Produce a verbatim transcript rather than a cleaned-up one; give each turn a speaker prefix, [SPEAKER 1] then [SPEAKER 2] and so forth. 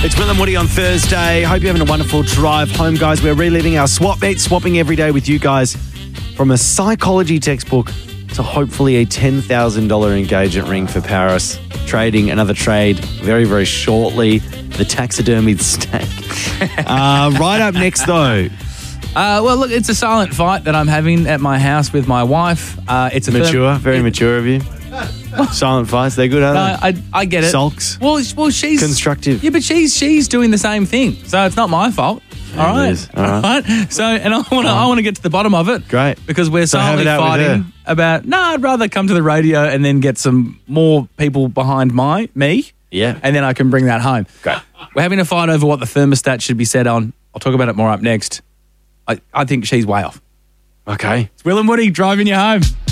[SPEAKER 1] It's Will and Woody on Thursday. Hope you're having a wonderful drive home, guys. We're reliving our swap meet, swapping every day with you guys from a psychology textbook to hopefully a ten thousand dollars engagement ring for Paris. Trading another trade very, very shortly. The taxidermied snake. uh, right up next, though.
[SPEAKER 2] Uh, well, look, it's a silent fight that I'm having at my house with my wife. Uh, it's a
[SPEAKER 1] Mature,
[SPEAKER 2] therm-
[SPEAKER 1] very mature of you. Silent fights, they're good, aren't
[SPEAKER 2] No,
[SPEAKER 1] they?
[SPEAKER 2] I, I get it.
[SPEAKER 1] Sulks.
[SPEAKER 2] Well, sh- well, she's
[SPEAKER 1] Constructive.
[SPEAKER 2] Yeah, but she's she's doing the same thing, so it's not my fault. All
[SPEAKER 1] Yeah, it
[SPEAKER 2] right,
[SPEAKER 1] is. All right.
[SPEAKER 2] So, and I want to I want to get to the bottom of it.
[SPEAKER 1] Great.
[SPEAKER 2] because we're
[SPEAKER 1] So have
[SPEAKER 2] silently
[SPEAKER 1] it out with
[SPEAKER 2] fighting
[SPEAKER 1] her.
[SPEAKER 2] about. No, I'd rather come to the radio and then get some more people behind my me.
[SPEAKER 1] Yeah.
[SPEAKER 2] and then I can bring that home.
[SPEAKER 1] Great.
[SPEAKER 2] We're having a fight over what the thermostat should be set on. I'll talk about it more up next. I, I think she's way off.
[SPEAKER 1] Okay.
[SPEAKER 2] It's Will and Woody driving you home.